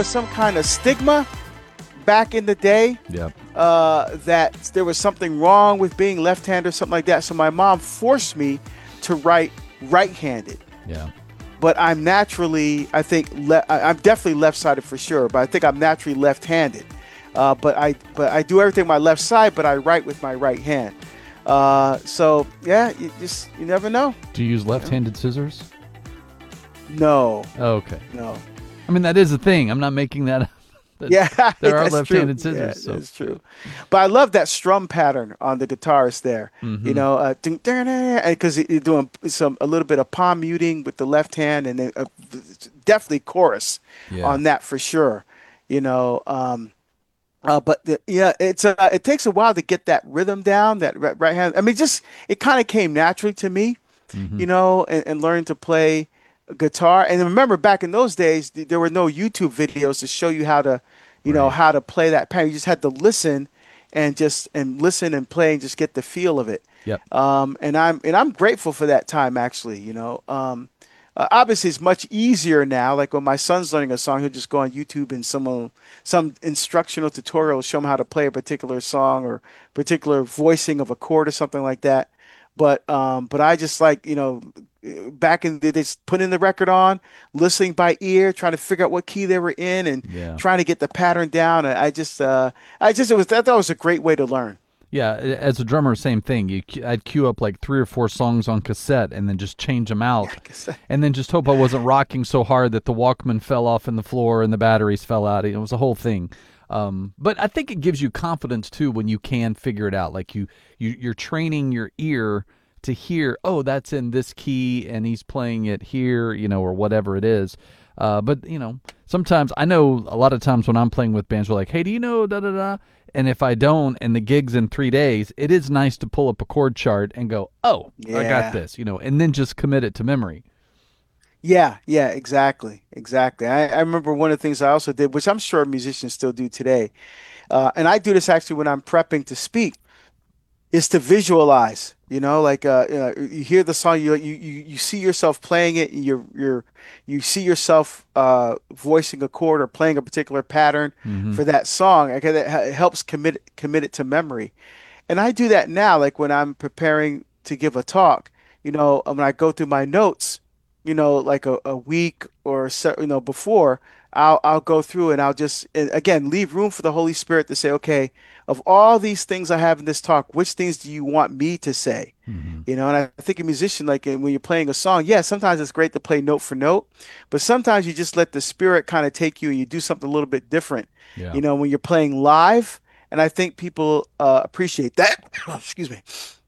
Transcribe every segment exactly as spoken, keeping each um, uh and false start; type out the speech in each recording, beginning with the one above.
was some kind of stigma back in the day. Yep. Uh, that there was something wrong with being left-handed or something like that. So my mom forced me to write right-handed. Yeah. But I'm naturally, I think, le- I'm definitely left-sided for sure. But I think I'm naturally left-handed. Uh, but I, but I do everything with my left side, but I write with my right hand. Uh, so yeah, you just you never know. Do you use left-handed scissors? No. Oh, okay. No. I mean, that is a thing. I'm not making that up. Yeah, there are that's left-handed true. scissors. Yeah, so. That's true. But I love that strum pattern on the guitarist there. Mm-hmm. You know, uh, because you're doing some a little bit of palm muting with the left hand, and then uh, definitely chorus Yeah. on that for sure. You know, um, uh, but the, yeah, it's uh, it takes a while to get that rhythm down. That right, right hand. I mean, just it kind of came naturally to me. Mm-hmm. You know, and, and learning to play guitar. And remember, back in those days, there were no YouTube videos to show you how to. You know, Right. how to play that pattern. You just had to listen and just and listen and play and just get the feel of it. Yep. Um, and I'm and I'm grateful for that time actually. You know, um, uh, obviously it's much easier now. Like when my son's learning a song, he'll just go on YouTube and some some instructional tutorial will show him how to play a particular song or particular voicing of a chord or something like that. But um, but I just like you know. Back in the, they just put in the record on, listening by ear, trying to figure out what key they were in, and Yeah. trying to get the pattern down. And I just, uh, I just, it was that, that was a great way to learn. Yeah, as a drummer, same thing. You, I'd queue up like three or four songs on cassette and then just change them out, and then just hope I wasn't rocking so hard that the Walkman fell off in the floor and the batteries fell out. It was a whole thing. Um, but I think it gives you confidence too when you can figure it out. Like you, you you're training your ear to hear, oh, that's in this key and he's playing it here, you know, or whatever it is. Uh, but, you know, sometimes I know a lot of times when I'm playing with bands, we're like, hey, do you know da da da? And if I don't, and the gig's in three days, it is nice to pull up a chord chart and go, oh, Yeah. I got this, you know, and then just commit it to memory. Yeah, yeah, exactly, exactly. I, I remember one of the things I also did, which I'm sure musicians still do today, uh, and I do this actually when I'm prepping to speak, is to visualize. You know, like uh, you, know, you hear the song, you you you you see yourself playing it, and you're you're you see yourself uh, voicing a chord or playing a particular pattern Mm-hmm. for that song. Okay, that ha- helps commit commit it to memory, and I do that now. Like when I'm preparing to give a talk, you know, when I go through my notes, you know, like a, a week or so, you know before, I'll I'll go through and I'll just and again leave room for the Holy Spirit to say, okay, of all these things I have in this talk, which things do you want me to say? Mm-hmm. You know, and I think a musician, like uh, when you're playing a song, yeah, sometimes it's great to play note for note, but sometimes you just let the Spirit kind of take you and you do something a little bit different. Yeah. You know, when you're playing live, and I think people uh, appreciate that. Excuse me.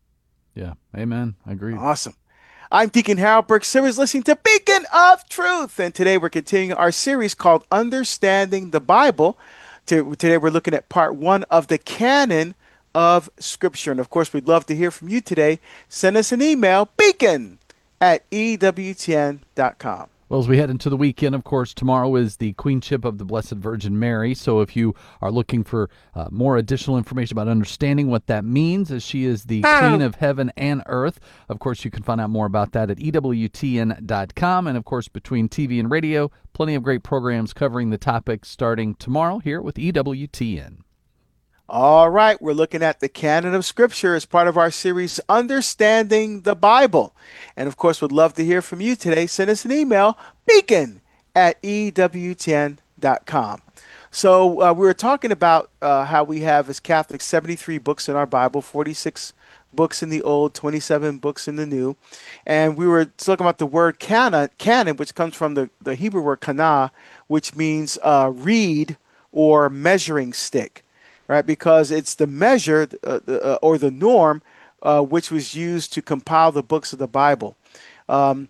Yeah. Amen. I agree. Awesome. I'm Deacon Harold Burke Simmons, listening to Beacon of Truth. And today we're continuing our series called Understanding the Bible. Today we're looking at part one of the canon of Scripture. And of course, we'd love to hear from you today. Send us an email, beacon at E W T N dot com. Well, as we head into the weekend, of course, tomorrow is the Queenship of the Blessed Virgin Mary. So if you are looking for uh, more additional information about understanding what that means, as she is the Queen of Heaven and Earth, of course, you can find out more about that at E W T N dot com. And, of course, between T V and radio, plenty of great programs covering the topic starting tomorrow here with E W T N. All right, we're looking at the canon of Scripture as part of our series, Understanding the Bible. And of course, would love to hear from you today. Send us an email, beacon at E W T N dot com. So uh, we were talking about uh, how we have as Catholics seventy-three books in our Bible, forty-six books in the Old, twenty-seven books in the New. And we were talking about the word canon, canon which comes from the, the Hebrew word kana, which means uh, reed or measuring stick. Right, because it's the measure uh, uh, or the norm uh, which was used to compile the books of the Bible. Um,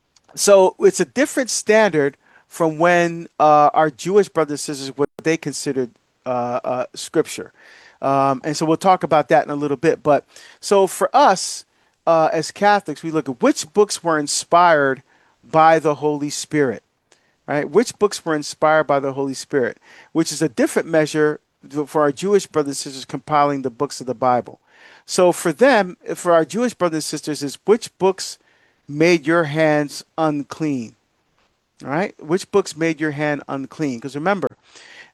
so it's a different standard from when uh, our Jewish brothers and sisters, what they considered uh, uh, Scripture. Um, and so we'll talk about that in a little bit. But so for us uh, as Catholics, we look at which books were inspired by the Holy Spirit. Right, which books were inspired by the Holy Spirit, which is a different measure for our Jewish brothers and sisters compiling the books of the Bible. So for them, for our Jewish brothers and sisters, is which books made your hands unclean? All right? Which books made your hand unclean? Because remember,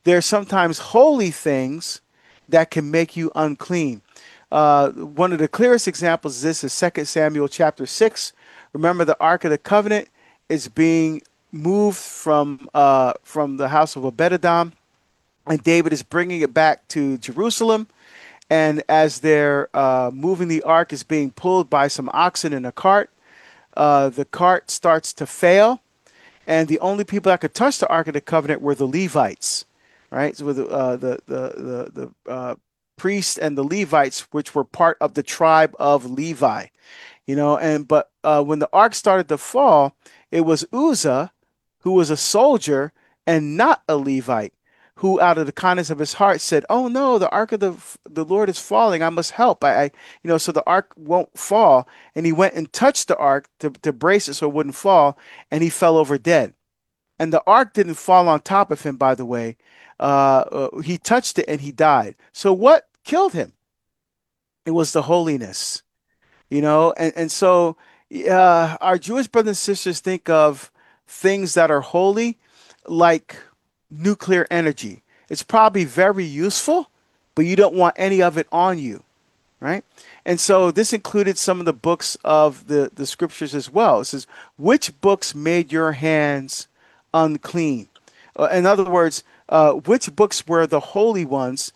there's sometimes holy things that can make you unclean. Uh, one of the clearest examples of this is Second Samuel chapter six. Remember, the Ark of the Covenant is being moved from uh, from the house of Obed-Edom, and David is bringing it back to Jerusalem. And as they're uh, moving, the ark is being pulled by some oxen in a cart. Uh, the cart starts to fail, and the only people that could touch the Ark of the Covenant were the Levites, right? So the uh, the the the, the uh, priests and the Levites, which were part of the tribe of Levi, you know. And but uh, when the Ark started to fall, it was Uzzah, who was a soldier and not a Levite, who out of the kindness of his heart said, "Oh no, the ark of the the Lord is falling. I must help. I, I you know, so the ark won't fall." And he went and touched the ark to, to brace it so it wouldn't fall, and he fell over dead. And the ark didn't fall on top of him, by the way. Uh, uh, he touched it and he died. So what killed him? It was the holiness, you know. And and so uh, our Jewish brothers and sisters think of things that are holy like nuclear energy. It's probably very useful, but you don't want any of it on you, right? And so this included some of the books of the, the scriptures as well. It says, which books made your hands unclean? Uh, in other words, uh, which books were the holy ones?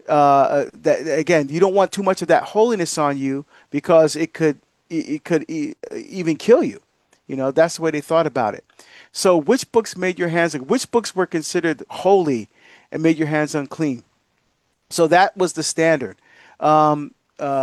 Uh, that again, you don't want too much of that holiness on you because it could it, it could e- even kill you. You know, that's the way they thought about it. So, which books made your hands, which books were considered holy and made your hands unclean? So that was the standard. Um,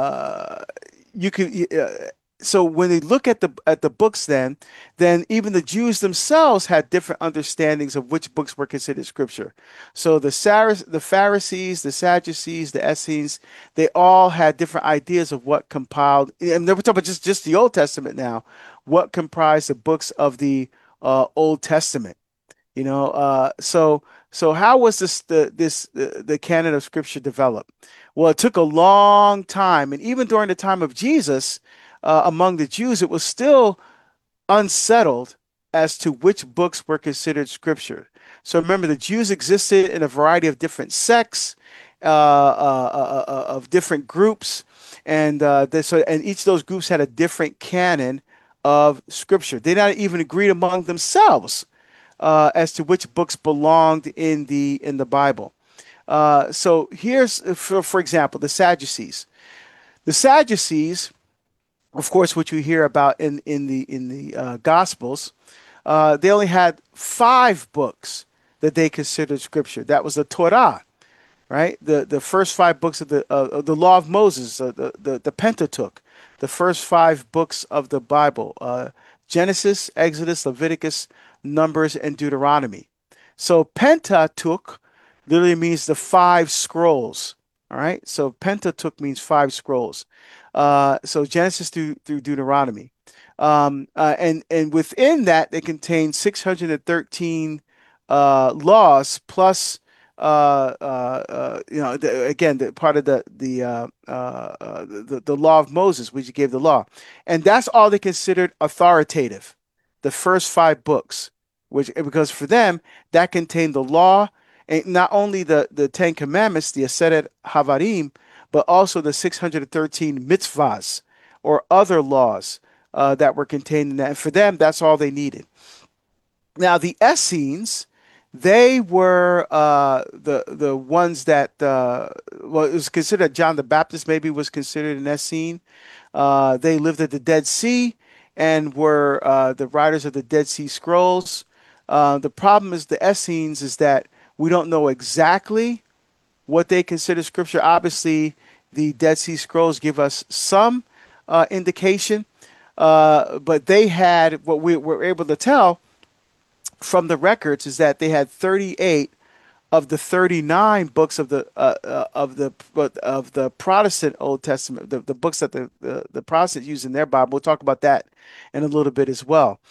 uh, you could. Uh, so when they look at the at the books, then then even the Jews themselves had different understandings of which books were considered scripture. So the Sar- the Pharisees, the Sadducees, the Essenes, they all had different ideas of what compiled. And we're talking about just just the Old Testament now. What comprised the books of the uh, Old Testament? You know, uh, so so how was this the this the, the canon of scripture developed? Well, it took a long time, and even during the time of Jesus, uh, among the Jews, it was still unsettled as to which books were considered scripture. So remember, the Jews existed in a variety of different sects, uh, uh, uh, uh, of different groups, and uh, this, so and each of those groups had a different canon of scripture. They not even agreed among themselves uh, as to which books belonged in the in the Bible. Uh, so here's, for, for example, the Sadducees. The Sadducees, of course, which we hear about in in the in the uh, Gospels, uh, they only had five books that they considered scripture. That was the Torah, right? The the first five books of the uh, of the Law of Moses, uh, the, the the Pentateuch, the first five books of the Bible: uh, Genesis, Exodus, Leviticus, Numbers, and Deuteronomy. So Pentateuch literally means the five scrolls. All right. So Pentateuch means five scrolls. Uh, so Genesis through through Deuteronomy. Um, uh, and and within that, they contain six hundred thirteen uh, laws plus uh, uh, uh, you know, the, again, the part of the the, uh, uh, uh, the the law of Moses, which he gave the law, and that's all they considered authoritative. The first five books, which because for them that contained the law, and not only the the Ten Commandments, the Aseret Havarim, but also the six hundred thirteen mitzvahs or other laws uh, that were contained in that. And for them, that's all they needed. Now, the Essenes, they were uh, the the ones that uh, well, it was considered John the Baptist maybe was considered an Essene. Uh, they lived at the Dead Sea and were uh, the writers of the Dead Sea Scrolls. Uh, the problem is the Essenes is that we don't know exactly what they consider scripture. Obviously, the Dead Sea Scrolls give us some uh, indication, uh, but they had what we were able to tell from the records is that they had thirty-eight of the thirty-nine books of the uh, uh, of the of the Protestant Old Testament, the, the books that the, the the Protestants use in their Bible. We'll talk about that in a little bit as well.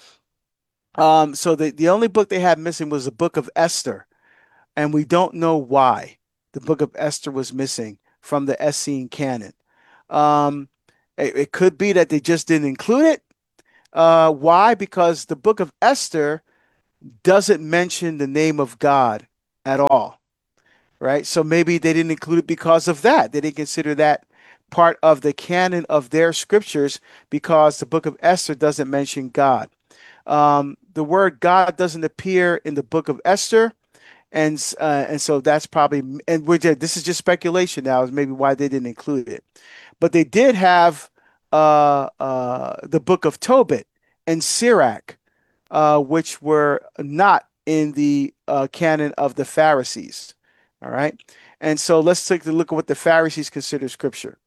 Um, so the the only book they had missing was the book of Esther, and we don't know why the book of Esther was missing from the Essene canon. Um, it, it could be that they just didn't include it. Uh, why? Because the book of Esther doesn't mention the name of God at all. right? So maybe they didn't include it because of that. They didn't consider that part of the canon of their scriptures because the book of Esther doesn't mention God. Um, the word God doesn't appear in the book of Esther, and uh, and so that's probably, and we're just, this is just speculation now, is maybe why they didn't include it. But they did have uh, uh, the book of Tobit and Sirach, uh, which were not in the uh, canon of the Pharisees. All right. And so let's take a look at what the Pharisees consider scripture.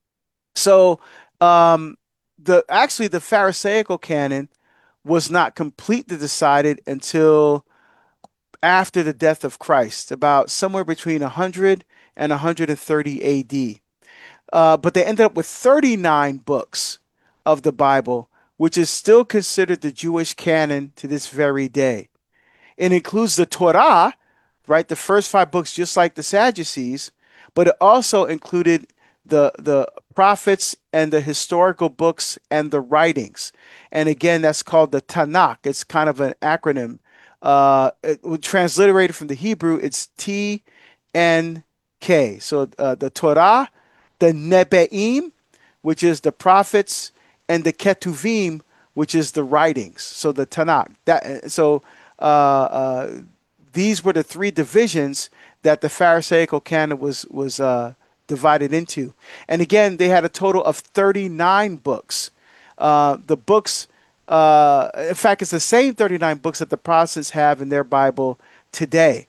So um, the actually the Pharisaical canon was not completely decided until after the death of Christ, about somewhere between one hundred and one hundred thirty A D. Uh, but they ended up with thirty-nine books of the Bible, which is still considered the Jewish canon to this very day. It includes the Torah, right? The first five books, just like the Sadducees, but it also included the the prophets and the historical books and the writings. And again, that's called the Tanakh. It's kind of an acronym. Uh, it, transliterated from the Hebrew, it's T N K. So uh, the Torah, the Nebe'im, which is the prophets, and the Ketuvim, which is the writings. So the Tanakh. That so uh, uh, these were the three divisions that the Pharisaical canon was was uh, divided into. And again, they had a total of thirty-nine books. Uh, the books, uh, in fact, it's the same thirty-nine books that the Protestants have in their Bible today.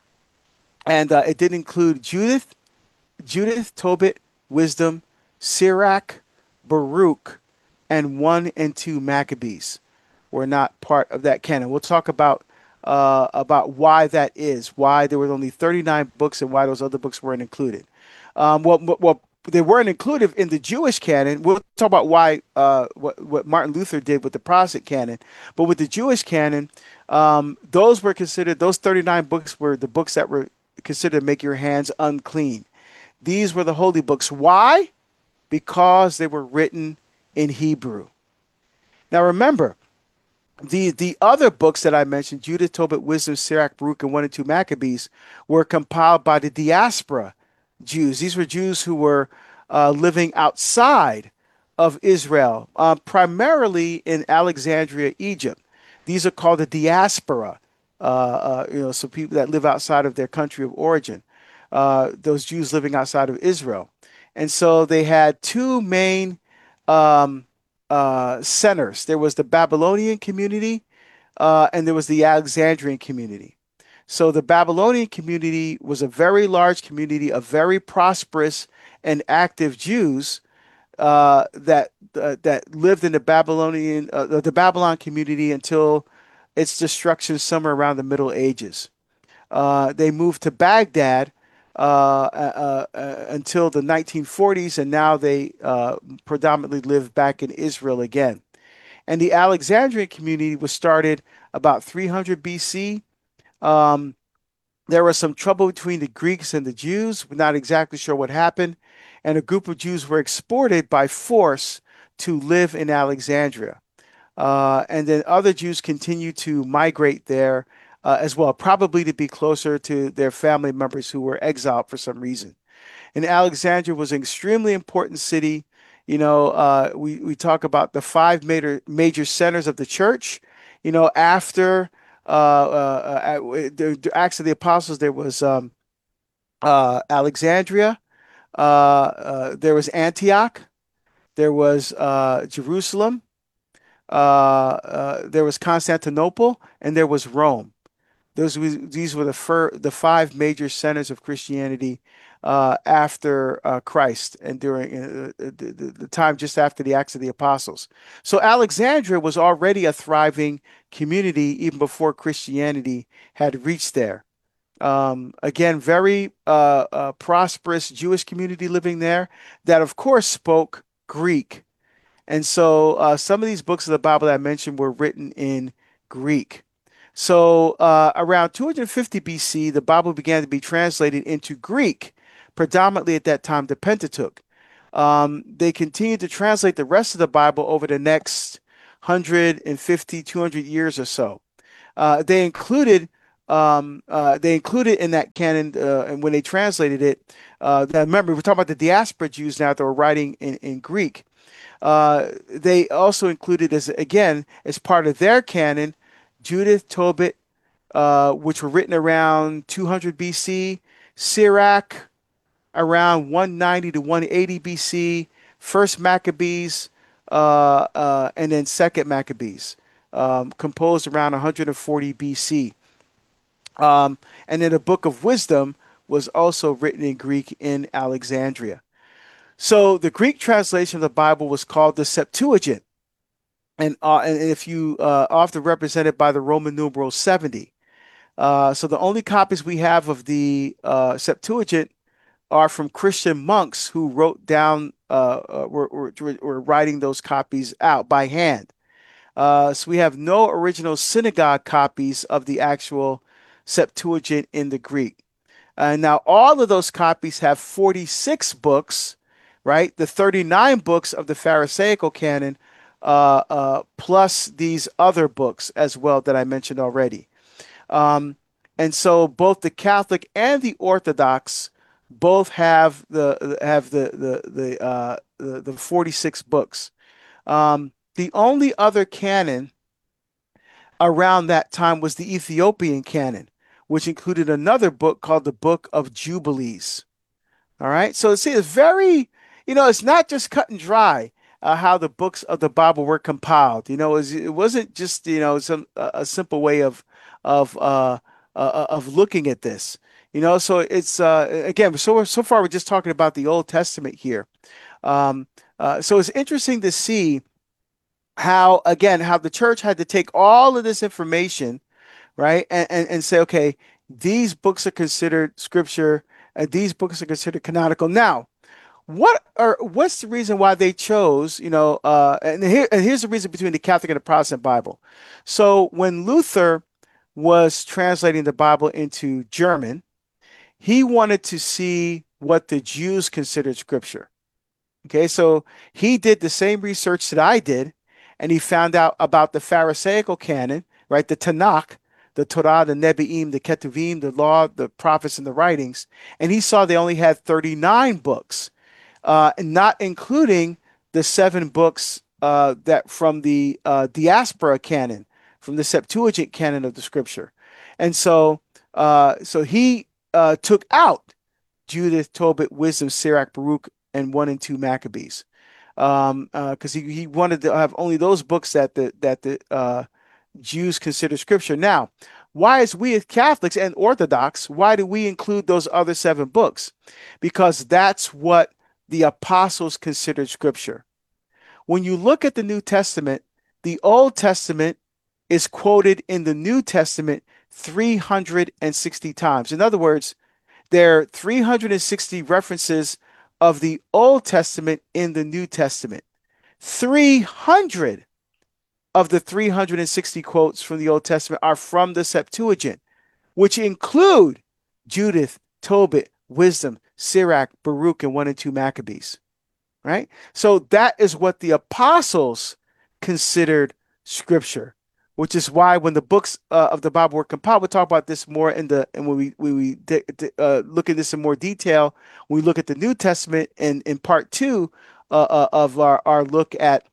And uh, it did include Judith, Judith, Tobit, Wisdom, Sirach, Baruch, and one and two Maccabees were not part of that canon. We'll talk about uh, about why that is, why there were only thirty-nine books, and why those other books weren't included. Um, well, well, they weren't included in the Jewish canon. We'll talk about why uh, what, what Martin Luther did with the Protestant canon, but with the Jewish canon, um, those were considered those thirty-nine books were the books that were considered to make your hands unclean. These were the holy books. Why? Because they were written in Hebrew. Now remember, the the other books that I mentioned, Judith, Tobit, Wisdom, Sirach, Baruch, and one and two Maccabees, were compiled by the diaspora Jews. These were Jews who were uh, living outside of Israel, uh, primarily in Alexandria, Egypt. These are called the diaspora. Uh, uh, you know, so people that live outside of their country of origin. Uh, those Jews living outside of Israel, and so they had two main um, uh, centers. There was the Babylonian community, uh, and there was the Alexandrian community. So the Babylonian community was a very large community of very prosperous and active Jews uh, that uh, that lived in the Babylonian uh, the Babylon community until its destruction somewhere around the Middle Ages. Uh, they moved to Baghdad uh, uh, uh, until the nineteen forties, and now they uh, predominantly live back in Israel again. And the Alexandrian community was started about three hundred B C. Um, there was some trouble between the Greeks and the Jews. We're not exactly sure what happened. And a group of Jews were exported by force to live in Alexandria. Uh, and then other Jews continued to migrate there uh, as well, probably to be closer to their family members who were exiled for some reason. And Alexandria was an extremely important city. You know, uh, we, we talk about the five major, major centers of the church. You know, after uh, uh, uh, the, the Acts of the Apostles, there was um, uh, Alexandria, uh, uh, there was Antioch, there was uh, Jerusalem, uh, uh, there was Constantinople, and there was Rome. Those these were the fir the five major centers of Christianity uh, after uh, Christ and during uh, the, the, the time just after the Acts of the Apostles. So Alexandria was already a thriving community even before Christianity had reached there. Um, again, very uh, uh, prosperous Jewish community living there that, of course, spoke Greek. And so uh, some of these books of the Bible that I mentioned were written in Greek. So uh, around two hundred fifty B C, the Bible began to be translated into Greek, predominantly at that time, the Pentateuch. Um, they continued to translate the rest of the Bible over the next one hundred fifty, two hundred years or so. Uh, they included um, uh, they included in that canon, uh, and when they translated it, uh, now remember, we're talking about the diaspora Jews now that were writing in, in Greek. Uh, they also included as again as part of their canon, Judith, Tobit, uh, which were written around two hundred B C, Sirach around one ninety to one eighty B C, First Maccabees, uh, uh, and then Second Maccabees, um, composed around one hundred forty B C. Um, and then the Book of Wisdom was also written in Greek in Alexandria. So the Greek translation of the Bible was called the Septuagint, and uh, and if you uh, often represented by the Roman numeral seventy. Uh, so the only copies we have of the uh, Septuagint are from Christian monks who wrote down, uh, uh, were, were, were writing those copies out by hand. Uh, so we have no original synagogue copies of the actual Septuagint in the Greek. Uh, now, all of those copies have forty-six books, right? The thirty-nine books of the Pharisaical canon, uh, uh, plus these other books as well that I mentioned already. Um, and so both the Catholic and the Orthodox both have the have the the the uh, the, the forty-six books. Um, the only other canon around that time was the Ethiopian canon, which included another book called the Book of Jubilees. All right. So see, it's very, you know, it's not just cut and dry uh, how the books of the Bible were compiled. You know, it, was, it wasn't just, you know, some a, a simple way of of uh, uh, of looking at this. You know, so it's uh, again, so so far we're just talking about the Old Testament here. Um, uh, so it's interesting to see how, again, how the church had to take all of this information, right, and and, and say, okay, these books are considered scripture, and these books are considered canonical. Now, what are what's the reason why they chose, you know, uh, and here and here's the reason between the Catholic and the Protestant Bible. So when Luther was translating the Bible into German, he wanted to see what the Jews considered scripture. Okay, so he did the same research that I did, and he found out about the Pharisaical canon, right? The Tanakh, the Torah, the Nebi'im, the Ketuvim, the law, the prophets, and the writings. And he saw they only had thirty-nine books, uh, not including the seven books uh, that from the uh, diaspora canon, from the Septuagint canon of the scripture. And so, uh, so he uh, took out Judith, Tobit, Wisdom, Sirach, Baruch, and one and two Maccabees, um, because uh, he he wanted to have only those books that the that the uh, Jews consider scripture. Now, why is we as Catholics and Orthodox, why do we include those other seven books? Because that's what the apostles considered scripture. When you look at the New Testament, the Old Testament is quoted in the New Testament three hundred sixty times. In other words, there are three hundred sixty references of the Old Testament in the New Testament. three hundred of the three hundred sixty quotes from the Old Testament are from the Septuagint, which include Judith, Tobit, Wisdom, Sirach, Baruch, and one and two Maccabees. Right? So that is what the apostles considered scripture, which is why when the books uh, of the Bible were compiled, we'll talk about this more in the and when we when we de- de- uh, look at this in more detail. When we look at the New Testament and in part two uh, uh, of our, our look at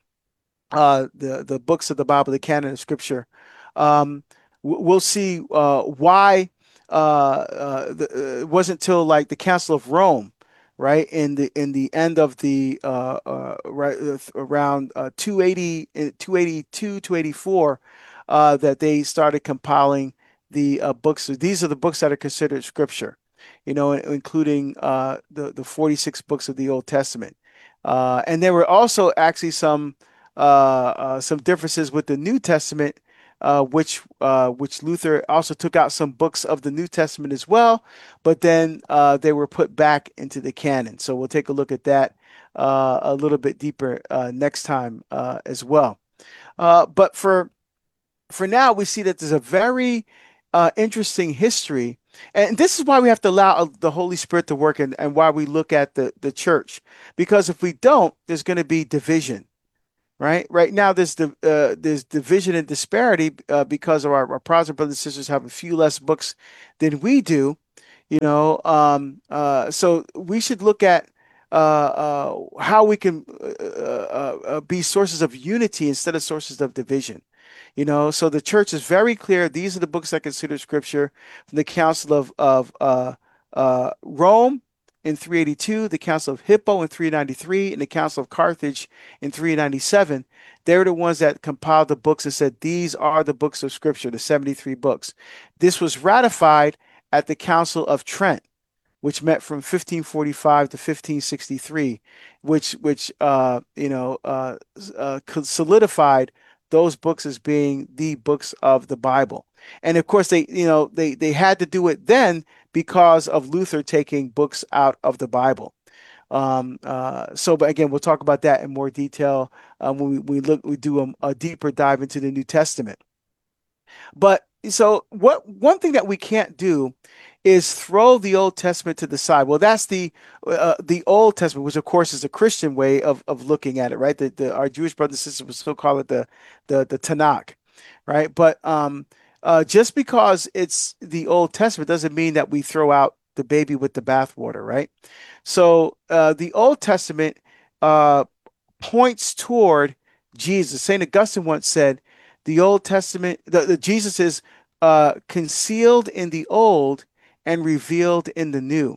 uh, the the books of the Bible, the canon of Scripture, um, we'll see uh, why uh, uh, the, uh, it wasn't till like the Council of Rome, right, in the in the end of the uh, uh, right uh, around uh, two eighty, two eighty-two, two eighty-four, uh, that they started compiling the uh, books. These are the books that are considered scripture, you know, including uh, the the forty-six books of the Old Testament, uh, and there were also actually some uh, uh, some differences with the New Testament. Uh, which uh, which Luther also took out some books of the New Testament as well, but then uh, they were put back into the canon. So we'll take a look at that uh, a little bit deeper uh, next time uh, as well. Uh, but for for now, we see that there's a very uh, interesting history, and this is why we have to allow the Holy Spirit to work, and, and why we look at the the church, because if we don't, there's going to be division. right? Right now, there's the uh, there's division and disparity uh, because of our, our Protestant brothers and sisters have a few less books than we do, you know. Um, uh, so we should look at uh, uh, how we can uh, uh, uh, be sources of unity instead of sources of division. You know, so the church is very clear. These are the books that consider scripture from the Council of of uh, uh, Rome in three eighty-two, the Council of Hippo in three ninety-three, and the Council of Carthage in three ninety-seven. They were the ones that compiled the books and said these are the books of scripture, the seventy-three books. This was ratified at the Council of Trent, which met from fifteen forty-five to fifteen sixty-three, which which uh, you know uh, uh, solidified those books as being the books of the Bible. And of course, they you know they they had to do it then because of Luther taking books out of the Bible. Um, uh, so, but again, we'll talk about that in more detail um, when we, we look we do a, a deeper dive into the New Testament. But so what one thing that we can't do is throw the Old Testament to the side. Well, that's the uh, the Old Testament, which of course is a Christian way of of looking at it, right? The, the our Jewish brothers and sisters would still call it the the the Tanakh, right? But um, uh, just because it's the Old Testament doesn't mean that we throw out the baby with the bathwater, right? So uh, the Old Testament uh, points toward Jesus. Saint Augustine once said, "The Old Testament, the, the Jesus is uh, concealed in the Old and revealed in the New."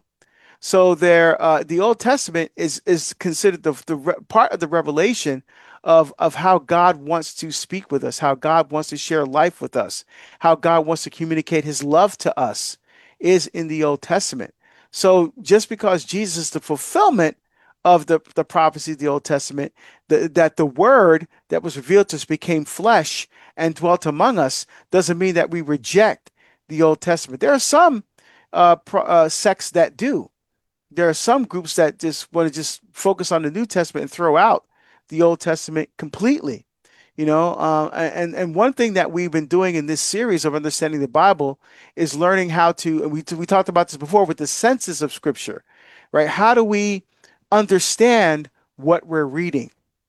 So there, uh, the Old Testament is is considered the the re- part of the revelation of of how God wants to speak with us, how God wants to share life with us, how God wants to communicate His love to us, is in the Old Testament. So just because Jesus is the fulfillment of the the prophecy of the Old Testament, the, that the Word that was revealed to us became flesh and dwelt among us, doesn't mean that we reject the Old Testament. There are some uh, pro, uh, sects that do. There are some groups that just want to just focus on the New Testament and throw out the Old Testament completely. You know, uh, and and one thing that we've been doing in this series of understanding the Bible is learning how to. And we we talked about this before with the senses of Scripture, right? How do we understand what we're reading?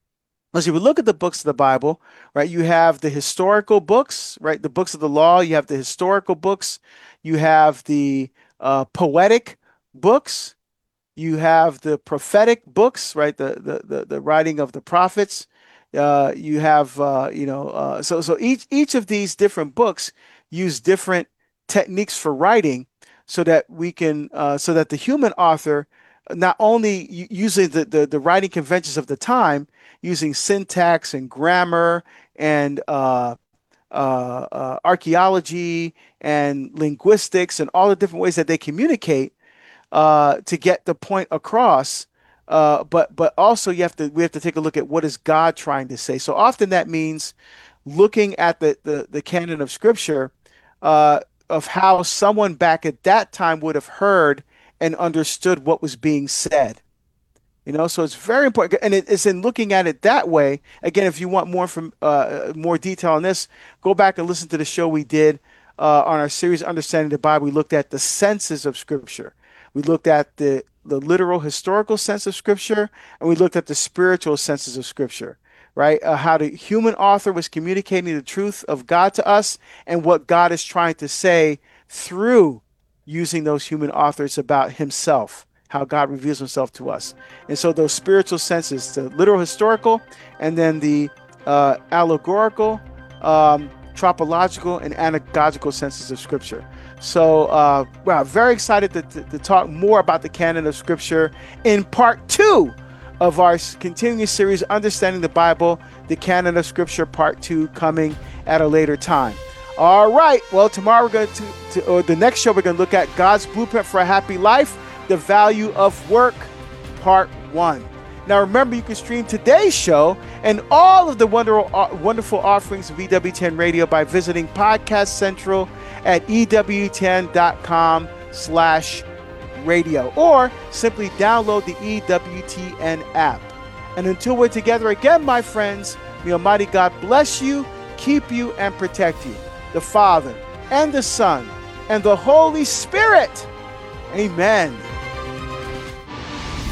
As you look at the books of the Bible, right? You have the historical books, right? The books of the law. You have the historical books. You have the uh, poetic books. You have the prophetic books, right? The the the, the writing of the prophets. Uh, you have uh, you know uh, so so each each of these different books use different techniques for writing, so that we can uh, so that the human author not only using the, the the writing conventions of the time, using syntax and grammar and uh, uh, uh, archaeology and linguistics and all the different ways that they communicate uh, to get the point across. Uh, but but also you have to we have to take a look at what is God trying to say. So often that means looking at the the, the canon of Scripture uh, of how someone back at that time would have heard and understood what was being said. You know, so it's very important, and it, it's in looking at it that way. Again, if you want more from uh, more detail on this, go back and listen to the show we did uh, on our series Understanding the Bible. We looked at the senses of Scripture. We looked at the the literal historical sense of Scripture, and we looked at the spiritual senses of Scripture, right? Uh, how the human author was communicating the truth of God to us and what God is trying to say through using those human authors about Himself, how God reveals Himself to us. And so those spiritual senses, the literal historical, and then the uh, allegorical, um, tropological, and anagogical senses of Scripture. So, uh, wow, very excited to, to, to talk more about the canon of Scripture in part two of our continuing series, Understanding the Bible, the Canon of Scripture, part two, coming at a later time. All right, well, tomorrow we're going to, to or the next show, we're going to look at God's Blueprint for a Happy Life, the Value of Work, part one. Now, remember, you can stream today's show and all of the wonderful, wonderful offerings of E W ten Radio by visiting Podcast Central at E W ten dot com slash radio, or simply download the E W T N app. And until we're together again, my friends, may Almighty God bless you, keep you, and protect you. The Father, and the Son, and the Holy Spirit. Amen.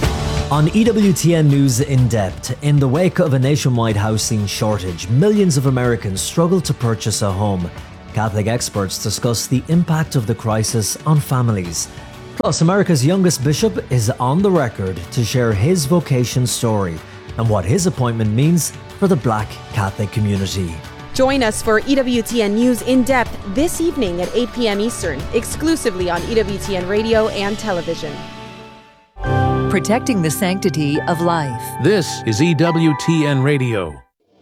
On E W T N News In Depth, in the wake of a nationwide housing shortage, millions of Americans struggle to purchase a home. Catholic experts discuss the impact of the crisis on families. Plus, America's youngest bishop is on the record to share his vocation story and what his appointment means for the Black Catholic community. Join us for E W T N News In Depth this evening at eight p.m. Eastern, exclusively on E W T N Radio and television. Protecting the sanctity of life. This is E W T N Radio.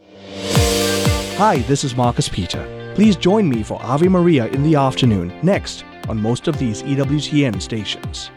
Hi, this is Marcus Peter. Please join me for Ave Maria in the afternoon, next, on most of these E W T N stations.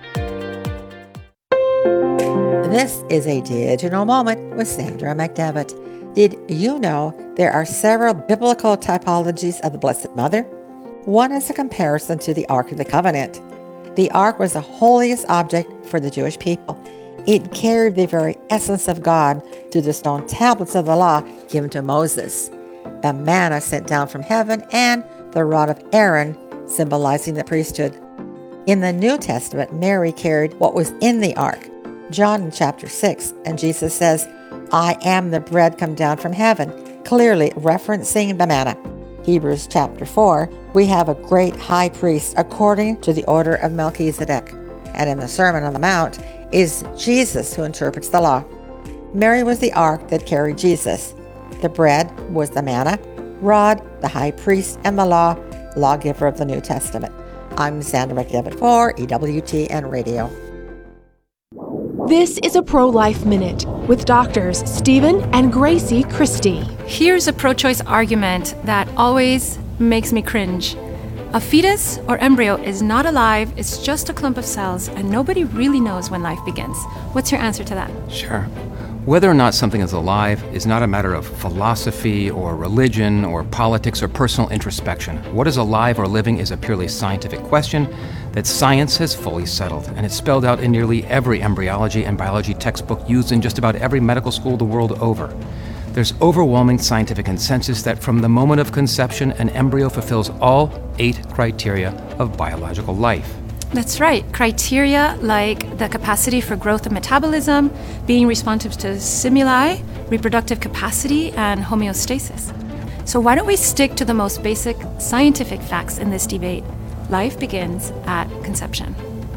This is a digital moment with Sandra McDevitt. Did you know there are several biblical typologies of the Blessed Mother? One is a comparison to the Ark of the Covenant. The Ark was the holiest object for the Jewish people. It carried the very essence of God to the stone tablets of the law given to Moses, the manna sent down from heaven, and the rod of Aaron, symbolizing the priesthood. In the New Testament, Mary carried what was in the Ark. John chapter six, and Jesus says, "I am the bread come down from heaven," clearly referencing the manna. Hebrews chapter four, we have a great high priest according to the order of Melchizedek. And in the Sermon on the Mount is Jesus who interprets the law. Mary was the ark that carried Jesus. The bread was the manna, rod, the high priest, and the law, lawgiver of the New Testament. I'm Sandra McDevitt for E W T N Radio. This is a Pro-Life Minute with doctors Stephen and Gracie Christie. Here's a pro-choice argument that always makes me cringe. A fetus or embryo is not alive, it's just a clump of cells, and nobody really knows when life begins. What's your answer to that? Sure. Whether or not something is alive is not a matter of philosophy or religion or politics or personal introspection. What is alive or living is a purely scientific question that science has fully settled, and it's spelled out in nearly every embryology and biology textbook used in just about every medical school the world over. There's overwhelming scientific consensus that from the moment of conception, an embryo fulfills all eight criteria of biological life. That's right. Criteria like the capacity for growth and metabolism, being responsive to stimuli, reproductive capacity, and homeostasis. So why don't we stick to the most basic scientific facts in this debate? Life begins at conception.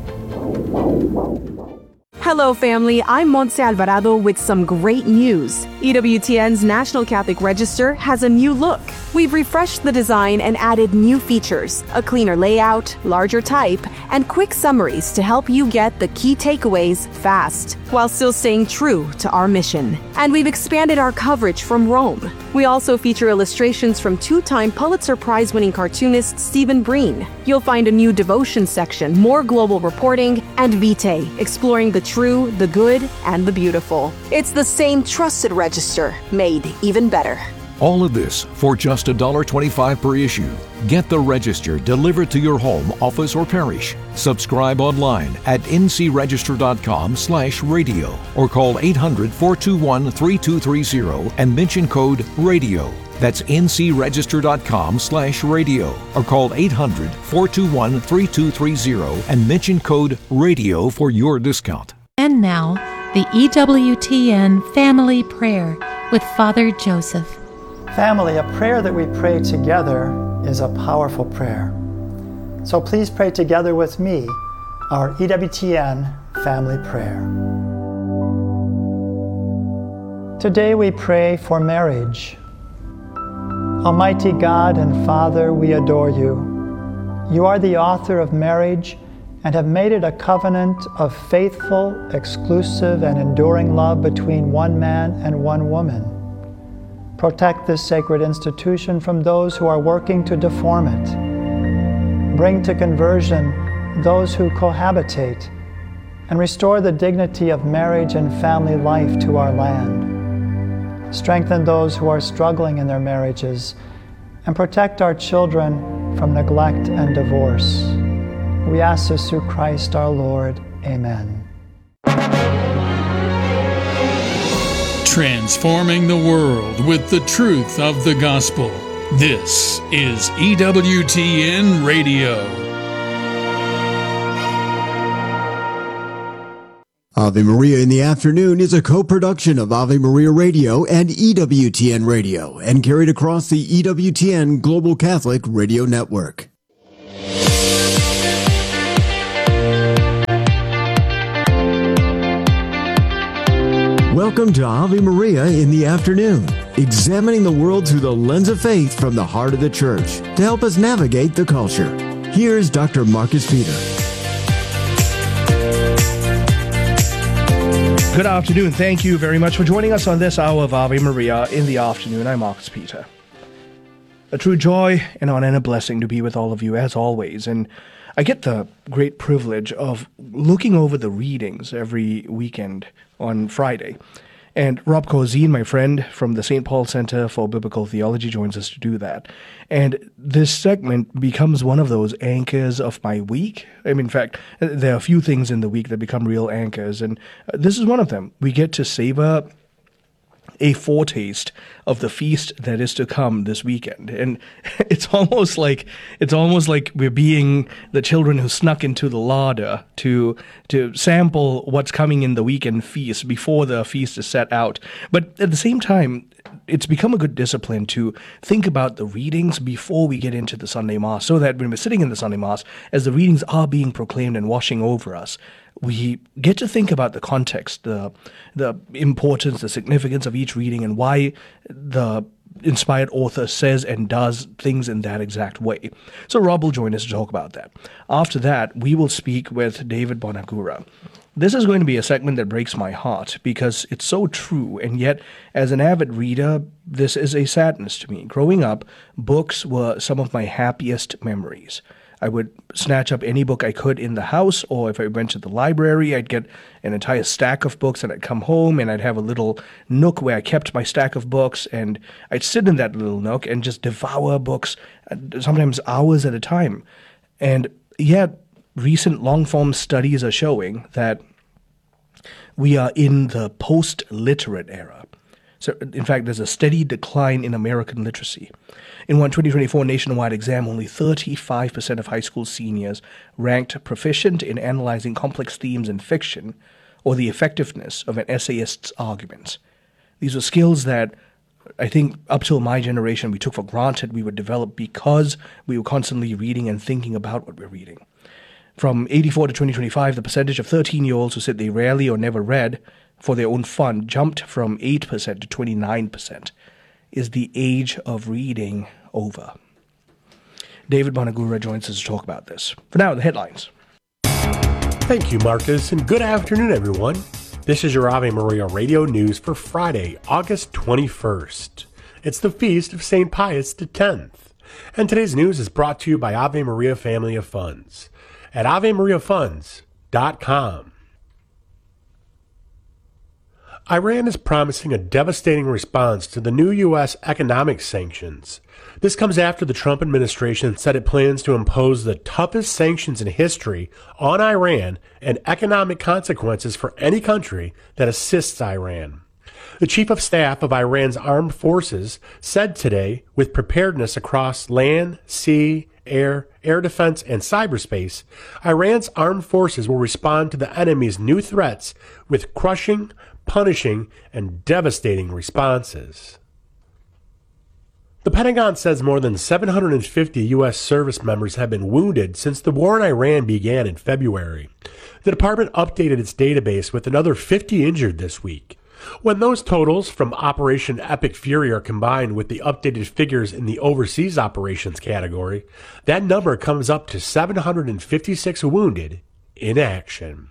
Hello, family. I'm Montse Alvarado with some great news. E W T N's National Catholic Register has a new look. We've refreshed the design and added new features, a cleaner layout, larger type, and quick summaries to help you get the key takeaways fast, while still staying true to our mission. And we've expanded our coverage from Rome. We also feature illustrations from two-time Pulitzer Prize-winning cartoonist Stephen Breen. You'll find a new devotion section, more global reporting, and Vitae, exploring the true, the good, and the beautiful. It's the same trusted register, made even better. All of this for just one dollar and twenty-five cents per issue. Get the Register delivered to your home, office, or parish. Subscribe online at ncregister.com slash radio or call eight hundred, four two one, three two three zero and mention code RADIO. That's ncregister.com slash radio or call eight hundred, four two one, three two three zero and mention code RADIO for your discount. And now, the E W T N Family Prayer with Father Joseph. Family, a prayer that we pray together is a powerful prayer. So please pray together with me our E W T N Family Prayer. Today we pray for marriage. Almighty God and Father, we adore you. You are the author of marriage and have made it a covenant of faithful, exclusive, and enduring love between one man and one woman. Protect this sacred institution from those who are working to deform it. Bring to conversion those who cohabitate, and restore the dignity of marriage and family life to our land. Strengthen those who are struggling in their marriages, and protect our children from neglect and divorce. We ask this through Christ our Lord. Amen. Transforming the world with the truth of the gospel. This is E W T N Radio. Ave Maria in the Afternoon is a co-production of Ave Maria Radio and E W T N Radio and carried across the E W T N Global Catholic Radio Network. Welcome to Ave Maria in the Afternoon, examining the world through the lens of faith from the heart of the Church to help us navigate the culture. Here's Doctor Marcus Peter. Good afternoon. Thank you very much for joining us on this hour of Ave Maria in the Afternoon. I'm Marcus Peter. A true joy and honor and a blessing to be with all of you as always. And I get the great privilege of looking over the readings every weekend on Friday. And Rob Corzine, my friend from the Saint Paul Center for Biblical Theology, joins us to do that. And this segment becomes one of those anchors of my week. I mean, in fact, there are a few things in the week that become real anchors, and this is one of them. We get to savor a foretaste of the feast that is to come this weekend. And it's almost like it's almost like we're being the children who snuck into the larder to to sample what's coming in the weekend feast before the feast is set out. But at the same time, it's become a good discipline to think about the readings before we get into the Sunday Mass, so that when we're sitting in the Sunday Mass, as the readings are being proclaimed and washing over us, we get to think about the context, the the importance, the significance of each reading, and why the inspired author says and does things in that exact way. So Rob will join us to talk about that. After that, we will speak with David Bonagura. This is going to be a segment that breaks my heart because it's so true, and yet, as an avid reader, this is a sadness to me. Growing up, books were some of my happiest memories. I would snatch up any book I could in the house, or if I went to the library, I'd get an entire stack of books, and I'd come home, and I'd have a little nook where I kept my stack of books, and I'd sit in that little nook and just devour books, sometimes hours at a time. And yet, recent long-form studies are showing that we are in the post-literate era. So, in fact, there's a steady decline in American literacy. In one twenty twenty-four nationwide exam, only thirty-five percent of high school seniors ranked proficient in analyzing complex themes in fiction or the effectiveness of an essayist's arguments. These were skills that I think up till my generation we took for granted we would develop because we were constantly reading and thinking about what we're reading. From eighty-four to twenty twenty-five, the percentage of thirteen-year-olds who said they rarely or never read for their own fun jumped from eight percent to twenty-nine percent. Is the age of reading over? David Bonagura joins us to talk about this. For now, the headlines. Thank you, Marcus, and good afternoon, everyone. This is your Ave Maria Radio News for Friday, August twenty-first. It's the feast of Saint Pius X, and today's news is brought to you by Ave Maria Family of Funds at ave maria funds dot com. Iran is promising a devastating response to the new U S economic sanctions. This comes after the Trump administration said it plans to impose the toughest sanctions in history on Iran and economic consequences for any country that assists Iran. The chief of staff of Iran's armed forces said today, with preparedness across land, sea, air, air defense, and cyberspace, Iran's armed forces will respond to the enemy's new threats with crushing, punishing, and devastating responses. The Pentagon says more than seven hundred fifty U S service members have been wounded since the war in Iran began in February. The department updated its database with another fifty injured this week. When those totals from Operation Epic Fury are combined with the updated figures in the overseas operations category, that number comes up to seven hundred fifty-six wounded in action.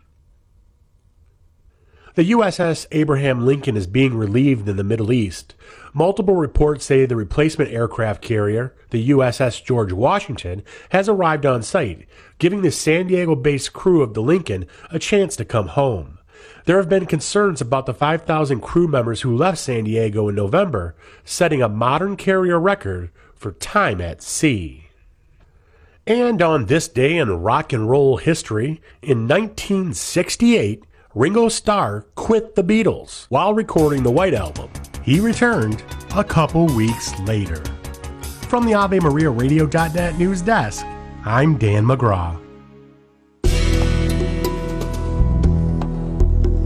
The U S S Abraham Lincoln is being relieved in the Middle East. Multiple reports say the replacement aircraft carrier, the U S S George Washington, has arrived on site, giving the San Diego-based crew of the Lincoln a chance to come home. There have been concerns about the five thousand crew members who left San Diego in November, setting a modern carrier record for time at sea. And on this day in rock and roll history, in nineteen sixty-eight, Ringo Starr quit the Beatles while recording the White Album. He returned a couple weeks later. From the Ave Maria Radio dot net news desk, I'm Dan McGraw.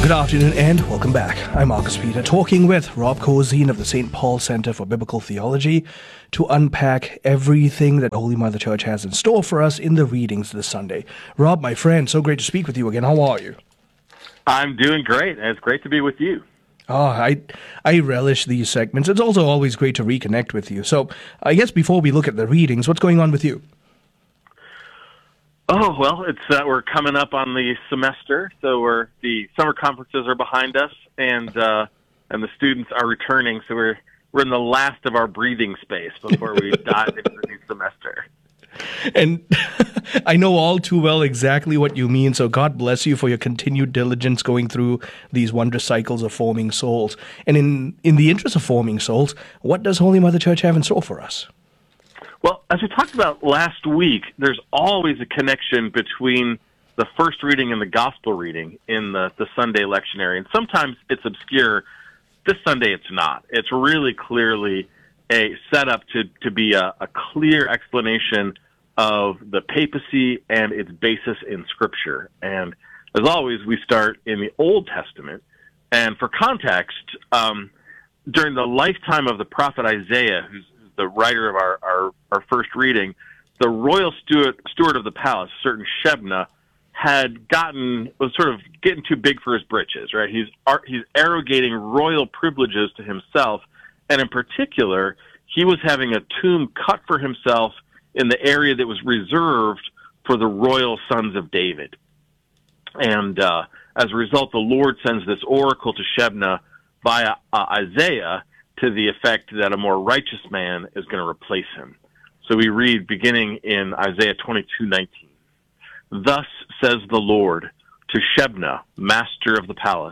Good afternoon and welcome back. I'm Marcus Peter, talking with Rob Cozine of the Saint Paul Center for Biblical Theology to unpack everything that Holy Mother Church has in store for us in the readings this Sunday. Rob, my friend, so great to speak with you again. How are you? I'm doing great, and it's great to be with you. Oh, I I relish these segments. It's also always great to reconnect with you. So I guess before we look at the readings, what's going on with you? Oh, well, it's uh, we're coming up on the semester, so we're the summer conferences are behind us, and uh, and the students are returning, so we're we're in the last of our breathing space before we dive into the new semester. And I know all too well exactly what you mean, so God bless you for your continued diligence going through these wondrous cycles of forming souls. And in, in the interest of forming souls, what does Holy Mother Church have in store for us? Well, as we talked about last week, there's always a connection between the first reading and the gospel reading in the, the Sunday lectionary. And sometimes it's obscure. This Sunday it's not. It's really clearly a setup to, to be a, a clear explanation of the papacy and its basis in Scripture. And as always, we start in the Old Testament. And for context, um, during the lifetime of the prophet Isaiah, who's the writer of our, our, our first reading, the royal steward, steward of the palace, certain Shebna, had gotten, was sort of getting too big for his britches, right? He's, he's arrogating royal privileges to himself, and in particular, he was having a tomb cut for himself in the area that was reserved for the royal sons of David. And uh, as a result, the Lord sends this oracle to Shebna via uh, Isaiah to the effect that a more righteous man is going to replace him. So we read beginning in Isaiah twenty-two nineteen. Thus says the Lord to Shebna, master of the palace,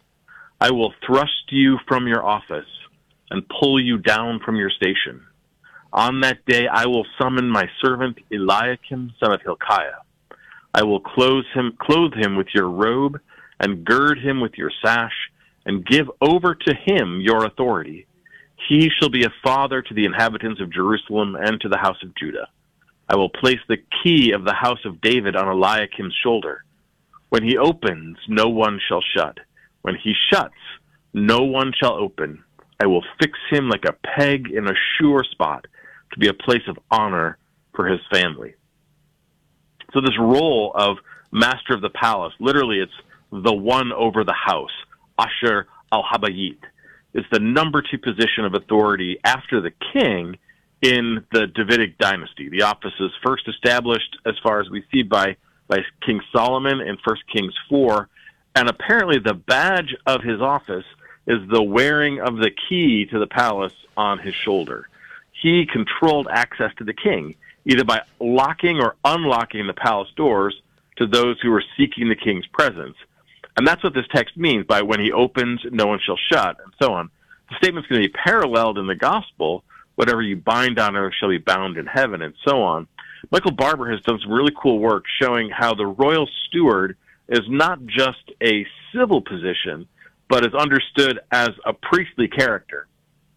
I will thrust you from your office and pull you down from your station. On that day I will summon my servant Eliakim, son of Hilkiah. I will clothe him, clothe him with your robe and gird him with your sash and give over to him your authority. He shall be a father to the inhabitants of Jerusalem and to the house of Judah. I will place the key of the house of David on Eliakim's shoulder. When he opens, no one shall shut. When he shuts, no one shall open. I will fix him like a peg in a sure spot to be a place of honor for his family. So this role of master of the palace, literally it's the one over the house, Asher al-Habayit. It's the number two position of authority after the king in the Davidic dynasty. The office is first established, as far as we see, by, by King Solomon in First Kings four, and apparently the badge of his office is the wearing of the key to the palace on his shoulder. He controlled access to the king, either by locking or unlocking the palace doors to those who were seeking the king's presence. And that's what this text means by when he opens, no one shall shut, and so on. The statement's going to be paralleled in the gospel, whatever you bind on earth shall be bound in heaven, and so on. Michael Barber has done some really cool work showing how the royal steward is not just a civil position, but is understood as a priestly character.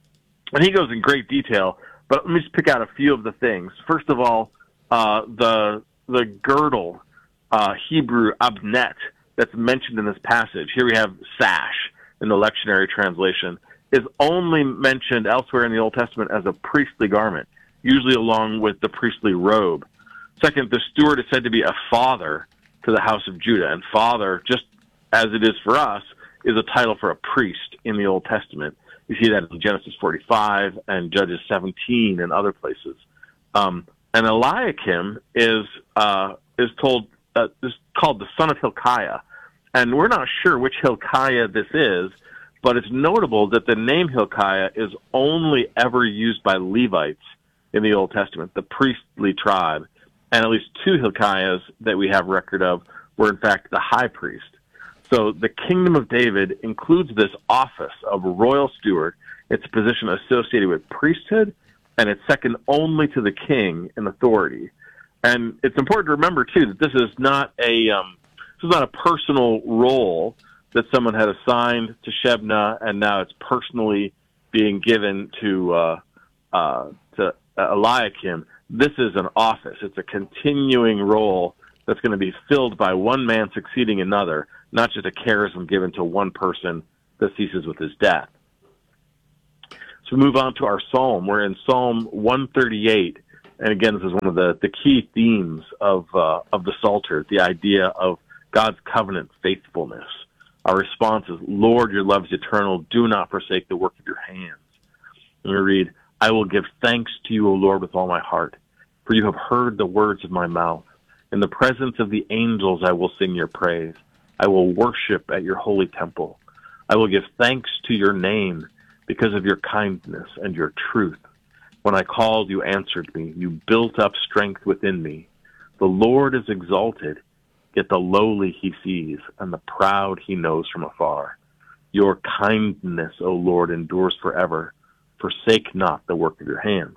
And he goes in great detail, but let me just pick out a few of the things. First of all, uh, the the girdle, uh, Hebrew abnet, that's mentioned in this passage. Here we have sash in the lectionary translation, is only mentioned elsewhere in the Old Testament as a priestly garment, usually along with the priestly robe. Second, the steward is said to be a father to the house of Judah, and father, just as it is for us, is a title for a priest in the Old Testament. You see that in Genesis forty-five and Judges seventeen and other places. Um, and Eliakim is uh, is told uh, is called the son of Hilkiah, and we're not sure which Hilkiah this is, but it's notable that the name Hilkiah is only ever used by Levites in the Old Testament, the priestly tribe, and at least two Hilkiahs that we have record of were in fact the high priest. So the kingdom of David includes this office of royal steward. It's a position associated with priesthood, and it's second only to the king in authority. And it's important to remember, too, that this is not a um, this is not a personal role that someone had assigned to Shebna, and now it's personally being given to uh, uh, to Eliakim. This is an office. It's a continuing role that's going to be filled by one man succeeding another. not just a charism given to one person that ceases with his death. So we move on to our psalm. We're in Psalm one thirty-eight, and again, this is one of the, the key themes of uh, of the Psalter, the idea of God's covenant faithfulness. Our response is, Lord, your love is eternal. Do not forsake the work of your hands. And we read, I will give thanks to you, O Lord, with all my heart, for you have heard the words of my mouth. In the presence of the angels I will sing your praise. I will worship at your holy temple. I will give thanks to your name because of your kindness and your truth. When I called, you answered me. You built up strength within me. The Lord is exalted, yet the lowly he sees, and the proud he knows from afar. Your kindness, O Lord, endures forever. Forsake not the work of your hands.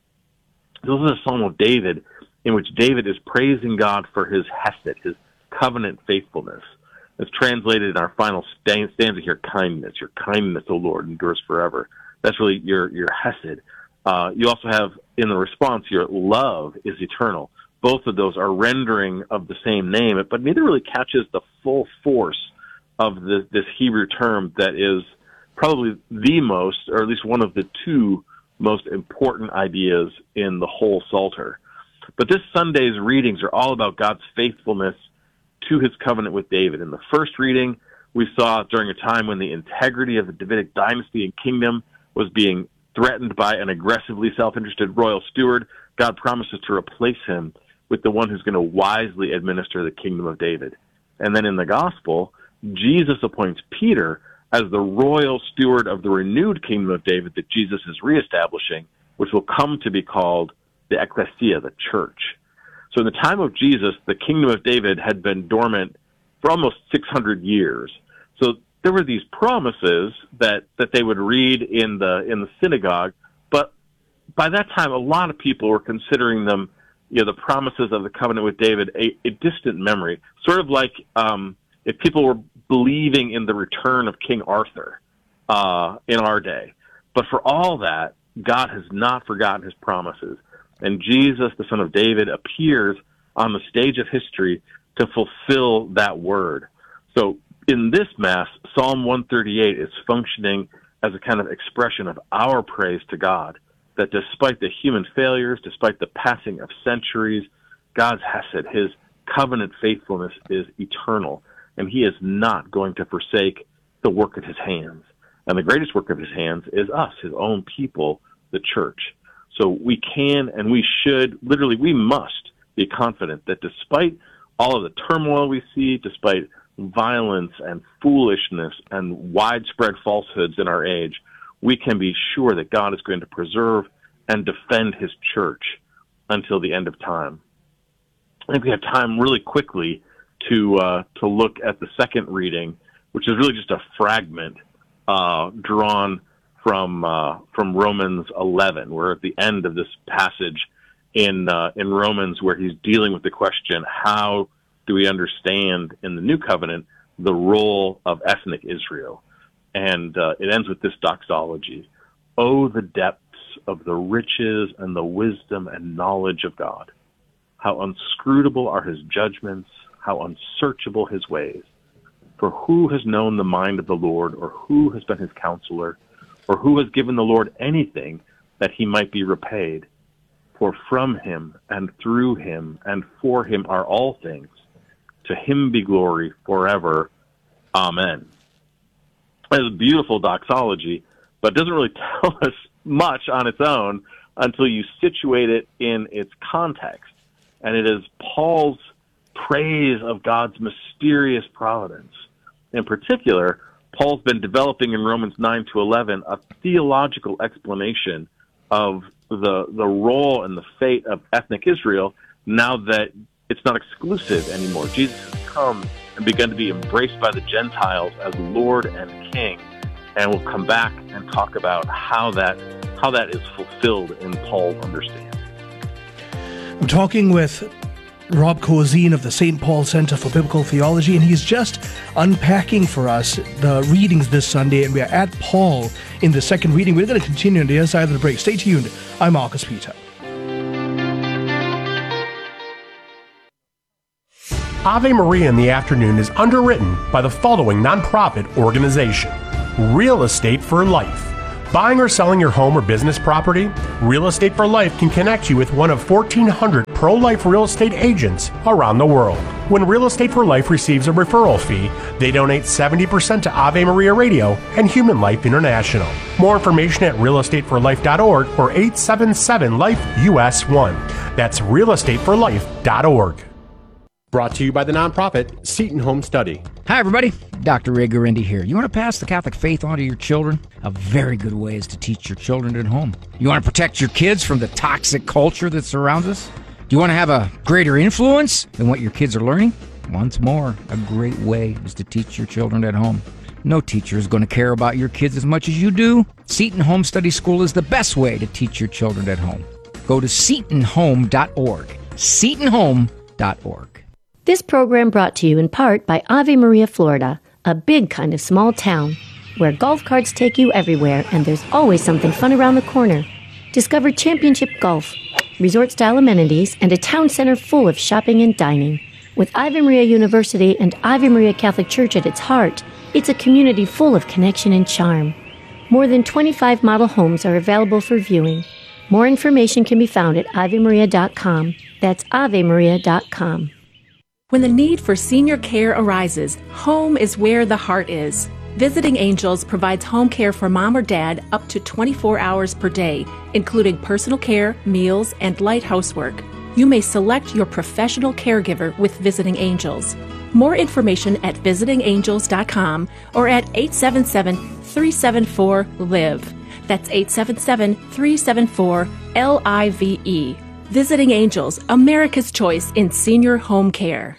This is a psalm of David in which David is praising God for his hesed, his covenant faithfulness. It's translated in our final stanza here, kindness. Your kindness, O Lord, endures forever. That's really your, your hesed. Uh, you also have, in the response, your love is eternal. Both of those are rendering of the same name, but neither really catches the full force of the, this Hebrew term that is probably the most, or at least one of the two most important ideas in the whole Psalter. But this Sunday's readings are all about God's faithfulness to his covenant with David. In the first reading, we saw during a time when the integrity of the Davidic dynasty and kingdom was being threatened by an aggressively self-interested royal steward, God promises to replace him with the one who's going to wisely administer the kingdom of David. And then in the gospel, Jesus appoints Peter as the royal steward of the renewed kingdom of David that Jesus is reestablishing, which will come to be called the ecclesia, the church. So in the time of Jesus, the kingdom of David had been dormant for almost six hundred years. So there were these promises that, that they would read in the in the synagogue, but by that time, a lot of people were considering them, you know, the promises of the covenant with David, a, a distant memory, sort of like um, if people were believing in the return of King Arthur uh, in our day. But for all that, God has not forgotten his promises. And Jesus, the son of David, appears on the stage of history to fulfill that word. So in this Mass, Psalm one thirty-eight is functioning as a kind of expression of our praise to God, that despite the human failures, despite the passing of centuries, God's hesed, his covenant faithfulness, is eternal, and he is not going to forsake the work of his hands. And the greatest work of his hands is us, his own people, the church. So we can and we should, literally we must be confident that despite all of the turmoil we see, despite violence and foolishness and widespread falsehoods in our age, we can be sure that God is going to preserve and defend his church until the end of time. I think we have time really quickly to uh, to look at the second reading, which is really just a fragment uh, drawn from uh, from Romans eleven. We're at the end of this passage in uh, in Romans, where he's dealing with the question, how do we understand in the New Covenant the role of ethnic Israel? And uh, it ends with this doxology: "Oh, the depths of the riches and the wisdom and knowledge of God! How inscrutable are his judgments, how unsearchable his ways! For who has known the mind of the Lord, or who has been his counselor, or who has given the Lord anything that he might be repaid? For from him and through him and for him are all things. To him be glory forever. Amen." It's a beautiful doxology, but it doesn't really tell us much on its own until you situate it in its context. And it is Paul's praise of God's mysterious providence. In particular, Paul's been developing in Romans nine to eleven a theological explanation of the the role and the fate of ethnic Israel now that it's not exclusive anymore. Jesus has come and begun to be embraced by the Gentiles as Lord and King, and we'll come back and talk about how that how that is fulfilled in Paul's understanding. I'm talking with Rob Coazine of the Saint Paul Center for Biblical Theology, and he's just unpacking for us the readings this Sunday, and we are at Paul in the second reading. We're going to continue on the other side of the break. Stay tuned. I'm Marcus Peter. Ave Maria in the Afternoon is underwritten by the following nonprofit organization: Real Estate for Life. Buying or selling your home or business property? Real Estate for Life can connect you with one of fourteen hundred pro-life real estate agents around the world. When Real Estate for Life receives a referral fee, they donate seventy percent to Ave Maria Radio and Human Life International. More information at real estate for life dot org or eight seven seven life U S one. That's real estate for life dot org. Brought to you by the nonprofit Seton Home Study. Hi, everybody. Doctor Ray Guarendi here. You want to pass the Catholic faith on to your children? A very good way is to teach your children at home. You want to protect your kids from the toxic culture that surrounds us? Do you want to have a greater influence than what your kids are learning? Once more, a great way is to teach your children at home. No teacher is going to care about your kids as much as you do. Seton Home Study School is the best way to teach your children at home. Go to seton home dot org. seton home dot org. This program brought to you in part by Ave Maria, Florida, a big kind of small town where golf carts take you everywhere and there's always something fun around the corner. Discover championship golf, resort-style amenities, and a town center full of shopping and dining. With Ave Maria University and Ave Maria Catholic Church at its heart, it's a community full of connection and charm. More than twenty-five model homes are available for viewing. More information can be found at ave maria dot com. That's ave maria dot com. When the need for senior care arises, home is where the heart is. Visiting Angels provides home care for mom or dad up to twenty-four hours per day, including personal care, meals, and light housework. You may select your professional caregiver with Visiting Angels. More information at visiting angels dot com or at eight seven seven, three seven four, L I V E. That's eight seven seven, three seven four, L I V E. Visiting Angels, America's choice in senior home care.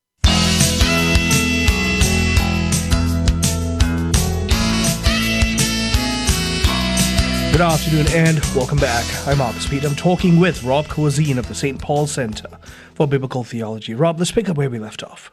Good afternoon and welcome back. I'm Marcus Pete. I'm talking with Rob Kawazine of the Saint Paul Center for Biblical Theology. Rob, let's pick up where we left off.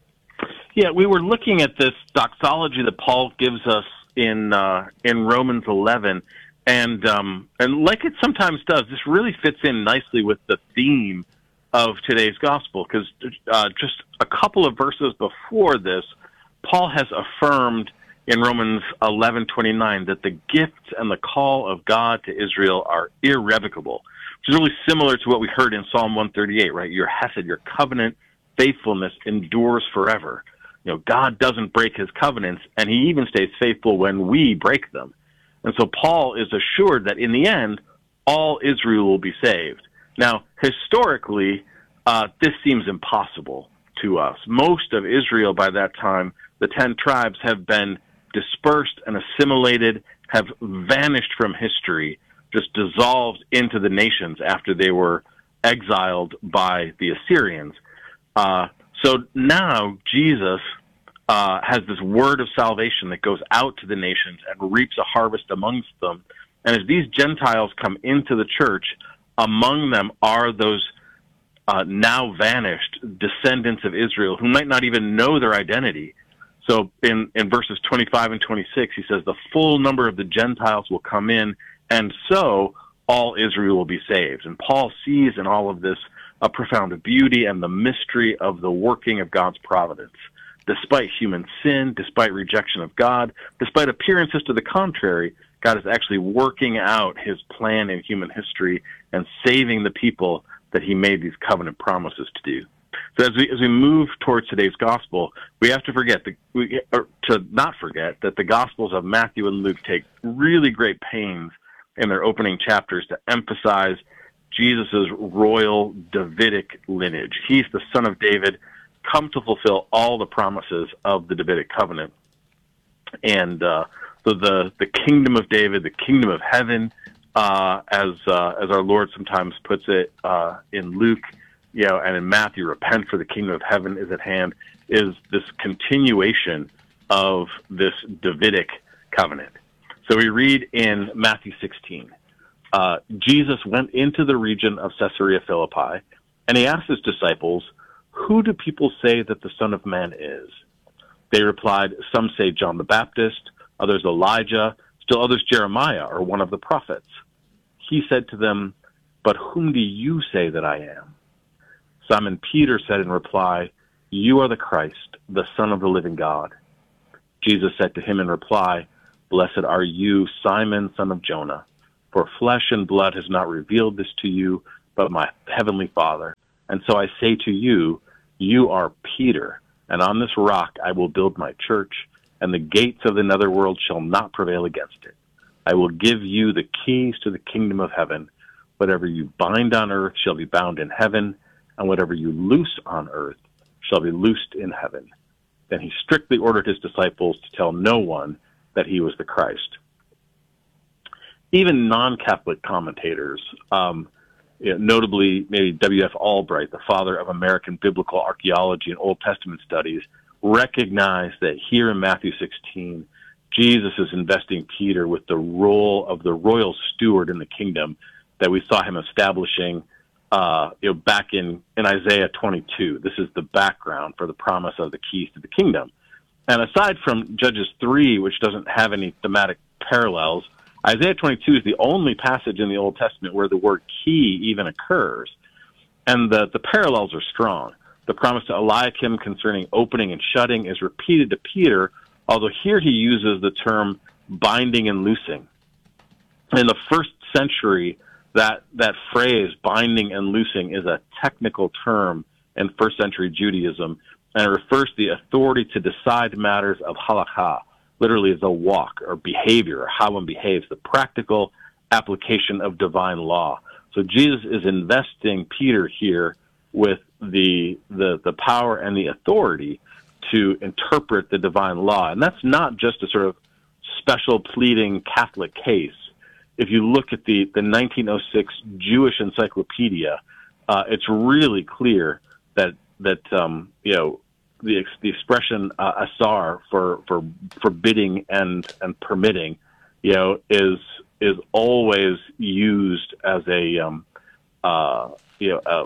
Yeah, we were looking at this doxology that Paul gives us in uh, in Romans eleven, and um, and like it sometimes does, this really fits in nicely with the theme of today's gospel, because uh, just a couple of verses before this, Paul has affirmed in Romans eleven twenty-nine that the gifts and the call of God to Israel are irrevocable, which is really similar to what we heard in Psalm one thirty-eight, right? Your hesed, your covenant faithfulness endures forever. You know, God doesn't break his covenants, and he even stays faithful when we break them. And so Paul is assured that in the end, all Israel will be saved. Now, historically, uh, this seems impossible to us. Most of Israel by that time, the ten tribes, have been dispersed and assimilated, have vanished from history, just dissolved into the nations after they were exiled by the Assyrians. Uh, so now Jesus uh, has this word of salvation that goes out to the nations and reaps a harvest amongst them. And as these Gentiles come into the church, among them are those uh, now vanished descendants of Israel who might not even know their identity. So in, in verses twenty-five and twenty-six, he says, the full number of the Gentiles will come in, and so all Israel will be saved. And Paul sees in all of this a profound beauty and the mystery of the working of God's providence. Despite human sin, despite rejection of God, despite appearances to the contrary, God is actually working out his plan in human history and saving the people that he made these covenant promises to do. So as we as we move towards today's gospel, we have to forget the, we, or to not forget that the gospels of Matthew and Luke take really great pains in their opening chapters to emphasize Jesus' royal Davidic lineage. He's the son of David, come to fulfill all the promises of the Davidic covenant. And uh, so the the kingdom of David, the kingdom of heaven, uh, as uh, as our Lord sometimes puts it uh, in Luke, you know, and in Matthew, repent for the kingdom of heaven is at hand, is this continuation of this Davidic covenant. So we read in Matthew sixteen, uh, Jesus went into the region of Caesarea Philippi, and he asked his disciples, who do people say that the Son of Man is? They replied, some say John the Baptist, others Elijah, still others Jeremiah or one of the prophets. He said to them, but whom do you say that I am? Simon Peter said in reply, "You are the Christ, the Son of the living God." Jesus said to him in reply, "Blessed are you, Simon, son of Jonah, for flesh and blood has not revealed this to you, but my heavenly Father. And so I say to you, you are Peter, and on this rock I will build my church, and the gates of the netherworld shall not prevail against it. I will give you the keys to the kingdom of heaven. Whatever you bind on earth shall be bound in heaven, and whatever you loose on earth shall be loosed in heaven." Then he strictly ordered his disciples to tell no one that he was the Christ. Even non-Catholic commentators, um, you know, notably maybe W F Albright, the father of American biblical archaeology and Old Testament studies, recognize that here in Matthew sixteen, Jesus is investing Peter with the role of the royal steward in the kingdom that we saw him establishing uh, you know, back in, in Isaiah twenty-two. This is the background for the promise of the keys to the kingdom. And aside from Judges three, which doesn't have any thematic parallels, Isaiah twenty-two is the only passage in the Old Testament where the word key even occurs. And the, the parallels are strong. The promise to Eliakim concerning opening and shutting is repeated to Peter, although here he uses the term binding and loosing. In the first century, that, that phrase, binding and loosing, is a technical term in first century Judaism, and it refers to the authority to decide matters of halakha, literally the walk or behavior, or how one behaves, the practical application of divine law. So Jesus is investing Peter here with the, the, the power and the authority to interpret the divine law. And that's not just a sort of special pleading Catholic case. If you look at the, the nineteen oh six Jewish Encyclopedia, uh, it's really clear that, that um, you know, the, ex- the expression uh, asar for, for forbidding and, and permitting, you know, is, is always used as a, um, uh, you know, uh,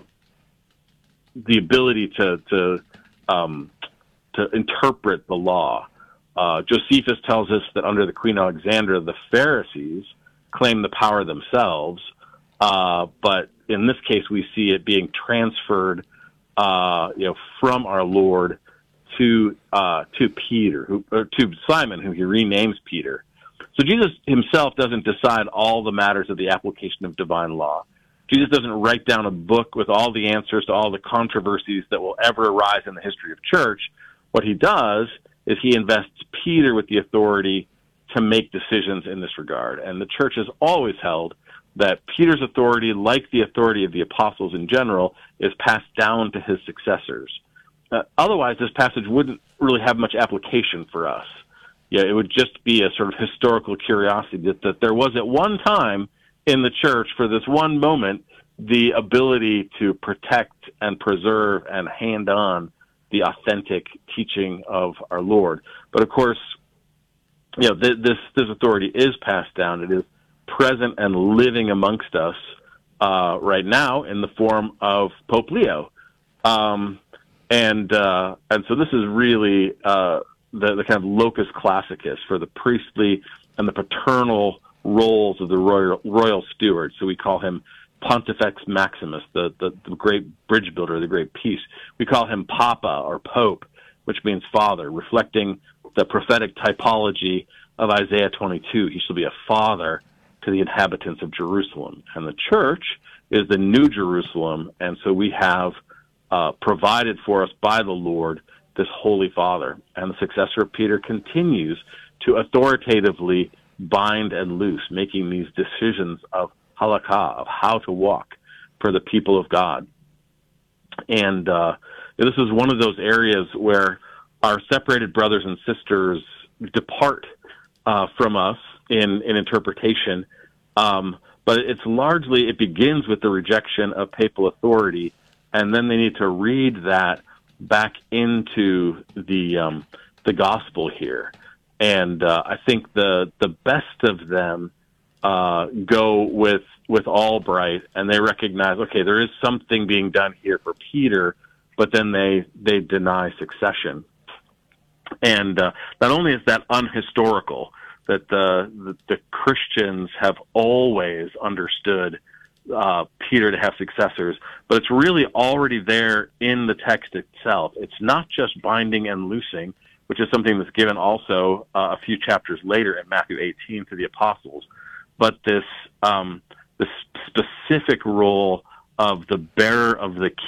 the ability to, to, um, to interpret the law. Uh, Josephus tells us that under the Queen Alexandra, the Pharisees claim the power themselves, uh, but in this case, we see it being transferred, uh, you know, from our Lord to uh, to Peter, who, or to Simon, who he renames Peter. So Jesus himself doesn't decide all the matters of the application of divine law. Jesus doesn't write down a book with all the answers to all the controversies that will ever arise in the history of church. What he does is he invests Peter with the authority to make decisions in this regard. And the church has always held that Peter's authority, like the authority of the apostles in general, is passed down to his successors. Uh, otherwise, this passage wouldn't really have much application for us. Yeah, it would just be a sort of historical curiosity that, that there was at one time in the church, for this one moment, the ability to protect and preserve and hand on the authentic teaching of our Lord. But of course, you know, th- this this authority is passed down. It is present and living amongst us uh, right now in the form of Pope Leo, um, and uh, and so this is really uh, the the kind of locus classicus for the priestly and the paternal roles of the royal royal steward. So we call him Pontifex Maximus, the, the the great bridge builder, the great peace. We call him Papa or Pope, which means father, reflecting the prophetic typology of Isaiah twenty-two. He shall be a father to the inhabitants of Jerusalem. And the church is the new Jerusalem, and so we have uh, provided for us by the Lord this Holy Father. And the successor of Peter continues to authoritatively bind and loose, making these decisions of halakha, of how to walk for the people of God. And uh, this is one of those areas where our separated brothers and sisters depart uh, from us in, in interpretation, um, but it's largely, it begins with the rejection of papal authority, and then they need to read that back into the um, the gospel here. And uh, I think the the best of them uh, go with with Albright, and they recognize, okay, there is something being done here for Peter, but then they they deny succession. And uh, not only is that unhistorical, that the, the the Christians have always understood uh, Peter to have successors, but it's really already there in the text itself. It's not just binding and loosing, which is something that's given also uh, a few chapters later in Matthew eighteen to the apostles, but this um, this specific role of the bearer of the